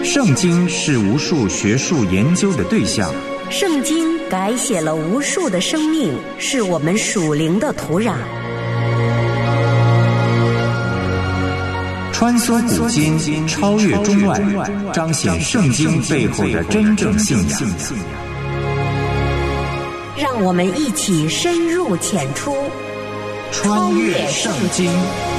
圣经是无数学术研究的对象， 圣经改写了无数的生命，是我们属灵的土壤。 穿梭古今，超越中外，彰显圣经背后的真正信仰。 让我们一起深入浅出， 穿越圣经。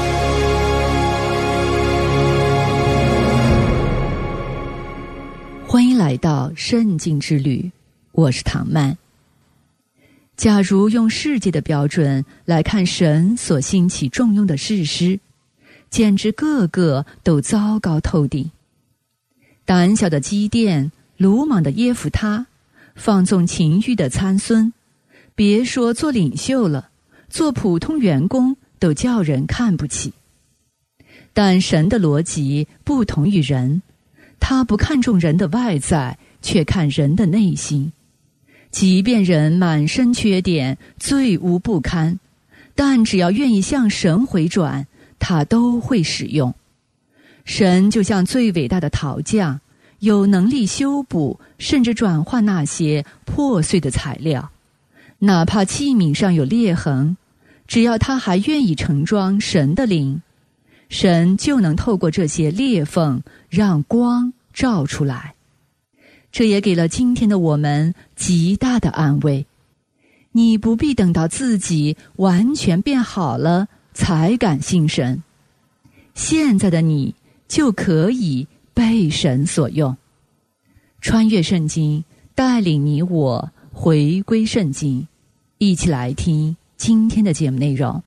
欢迎来到圣经之旅，我是唐曼。假如用世界的标准来看神所兴起重用的士师，简直个个都糟糕透顶。胆小的基甸，鲁莽的耶弗他，放纵情欲的参孙，别说做领袖了，做普通员工都叫人看不起。但神的逻辑不同于人，他不看重人的外在，却看人的内心。即便人满身缺点，罪污不堪，但只要愿意向神回转，他都会使用。神就像最伟大的陶匠，有能力修补甚至转换那些破碎的材料，哪怕器皿上有裂痕，只要他还愿意盛装神的灵，神就能透过这些裂缝让光照出来。这也给了今天的我们极大的安慰。你不必等到自己完全变好了才敢信神，现在的你就可以被神所用。穿越圣经，带领你我回归圣经，一起来听今天的节目内容。